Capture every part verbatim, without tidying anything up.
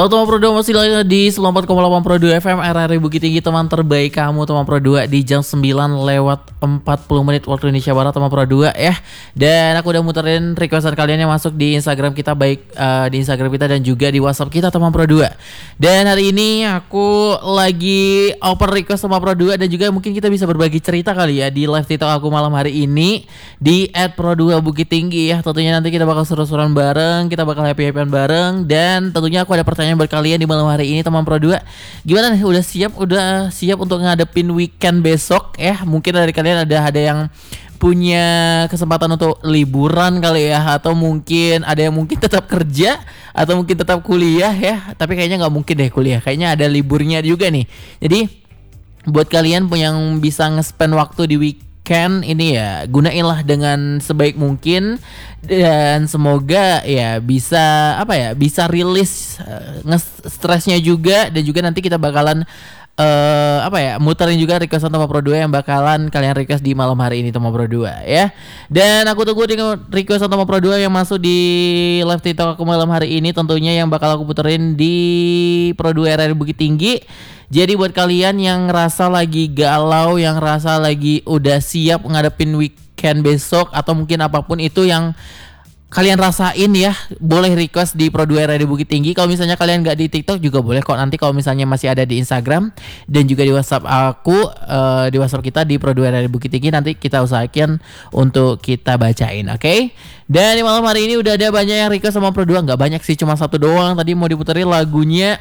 Halo teman Pro dua, masih lagi di sembilan puluh empat koma delapan Pro dua F M R R I Bukit Tinggi, teman terbaik kamu teman Pro dua di jam sembilan lewat empat puluh menit waktu Indonesia Barat teman Pro dua ya. Dan aku udah muterin requestan kalian yang masuk di Instagram kita, baik uh, di Instagram kita dan juga di WhatsApp kita teman Pro dua. Dan hari ini aku lagi open request teman Pro dua dan juga mungkin kita bisa berbagi cerita kali ya di live TikTok aku malam hari ini di et pro dua Bukit Tinggi ya. Tentunya nanti kita bakal seru-seruan bareng, kita bakal happy-happyan bareng, dan tentunya aku ada pertanyaan buat kalian di malam hari ini teman Pro dua. Gimana nih, udah siap udah siap untuk ngadepin weekend besok ya? Mungkin dari kalian ada ada yang punya kesempatan untuk liburan kali ya, atau mungkin ada yang mungkin tetap kerja atau mungkin tetap kuliah ya. Tapi kayaknya nggak mungkin deh kuliah, kayaknya ada liburnya juga nih. Jadi buat kalian yang bisa nge-spend waktu di weekend Can ini ya, gunainlah dengan sebaik mungkin, dan semoga ya bisa apa ya bisa rilis uh, nge-stresnya juga, dan juga nanti kita bakalan uh, apa ya muterin juga requestan teman Pro dua yang bakalan kalian request di malam hari ini teman Pro dua ya. Dan aku tunggu requestan teman Pro dua yang masuk di live TikTok aku malam hari ini, tentunya yang bakal aku puterin di Pro dua R R I Bukit Tinggi. Jadi buat kalian yang ngerasa lagi galau, yang ngerasa lagi udah siap ngadepin weekend besok, atau mungkin apapun itu yang kalian rasain ya, boleh request di Pro dua R R I Bukit Tinggi. Kalau misalnya kalian nggak di TikTok juga boleh kok. Nanti kalau misalnya masih ada di Instagram dan juga di WhatsApp aku, uh, di WhatsApp kita di Pro dua R R I Bukit Tinggi, nanti kita usahakan untuk kita bacain, oke? Okay? Dan di malam hari ini udah ada banyak yang request sama Pro dua, nggak banyak sih, cuma satu doang. Tadi mau diputerin lagunya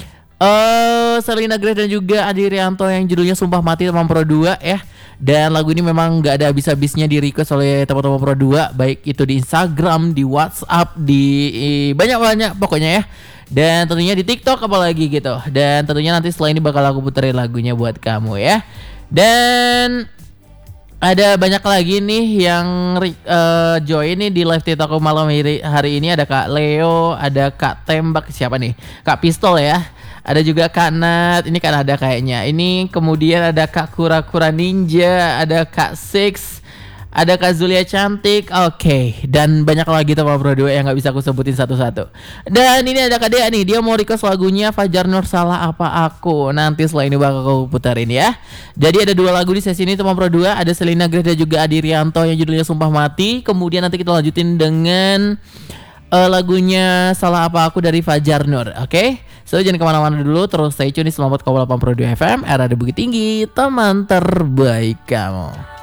Uh, Selina Grace dan juga Adi Rianto yang judulnya Sumpah Mati teman Pro dua ya. Dan lagu ini memang gak ada habis-habisnya di request oleh teman-teman Pro dua, baik itu di Instagram, di WhatsApp, di banyak-banyak pokoknya ya. Dan tentunya di TikTok apalagi gitu. Dan tentunya nanti setelah ini bakal aku puterin lagunya buat kamu ya. Dan ada banyak lagi nih yang uh, join nih di live TikTok malam hari, hari ini. Ada Kak Leo, ada Kak Tembak, siapa nih? Kak Pistol ya. Ada juga Kak Nat, ini kan ada kayaknya. Ini kemudian ada Kak Kura-Kura Ninja, ada Kak Six, ada Kak Zulia Cantik, oke. Okay. Dan banyak lagi teman Pro dua yang gak bisa aku sebutin satu-satu. Dan ini ada Kak Dea nih, dia mau request lagunya Fajar Nur Salah Apa Aku. Nanti setelah ini bakal aku puterin ya. Jadi ada dua lagu di sesi ini teman Pro dua, ada Selina Grace dan juga Adi Rianto yang judulnya Sumpah Mati. Kemudian nanti kita lanjutin dengan uh, lagunya Salah Apa Aku dari Fajar Nur, oke? Okay? So jangan kemana-mana dulu, terus stay tune di sembilan puluh empat koma delapan Pro dua F M R R I Bukit Tinggi, teman terbaik kamu.